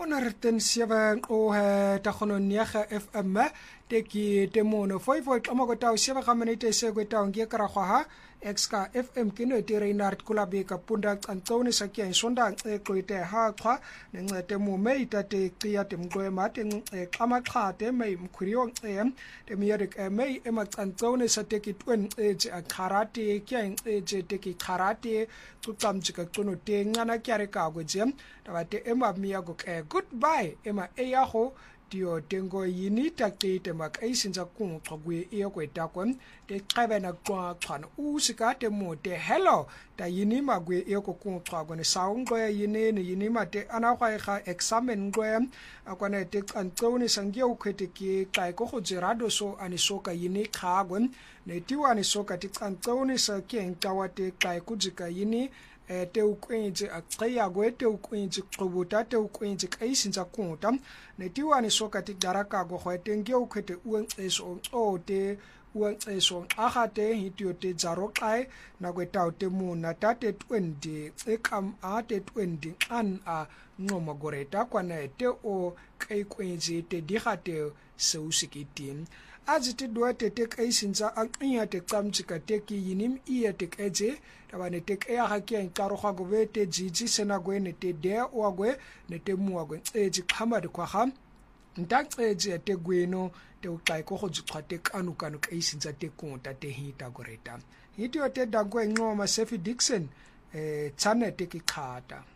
107 o ta khono niaga FM teki temono foi kama go tau sheba ga minute se go tau nge kara khwa exka FM kino te Reinhard Kulabe ka punda Antoni sakia insonda qoite ha khwa nencete mu meita te qiya te mqwe mate qama qhate me mkhuriyo te miyadek me ema Antoni sateki twen karate kya teki karate tsamjika tsono te ngana kyare ka go jem tabate ema miyago goodbye ema eyaho dio tengo yini takite mak aisinza kung khogwe eyakwe takon te qabena kwa khana usika te mote hello ta yini magwe eyako kung khagwe ne saungwe yini ne yini mate anakwa kha examen ngwe akwane te antsoni sangye ukhete ki kai ko khojirado so anisoka yini khagwe ne tiwani soka ti antsoni sa ke ngawate kai kujika yini te ukwenje aqaya gwe te ukwenje qobuta te ukwenje kaisinza kunta netiwani soka ti daraka go khwete nge ukhete uenceso ote uenceso agate hitio te jaro kai na kweta te muna tate 20 ekam ate 20 an a ngoma goreta kwana te o kaikwenje te digate seusikitin aziti doete te kaisinza aqnya te tsamjika te ki yinim iya te keje tabane te ya hakya nkaro ga go bete jiji sena go ne te de o go ne te muwa go eji khamad kwa ham ntaxeje te gweno te uqai ko go jixhate kanu kaisinza te konta te hita goreta hitio te dagwe ngoma Sefi Dixon chane te ki khata